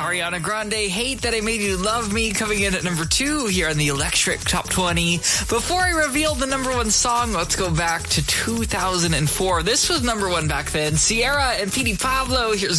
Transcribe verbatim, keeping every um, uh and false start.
Ariana Grande, Hate That I Made You Love Me, coming in at number two here on the Electric Top twenty. Before I reveal the number one song, let's go back to two thousand four. This was number one back then. Sierra and Petey Pablo, here's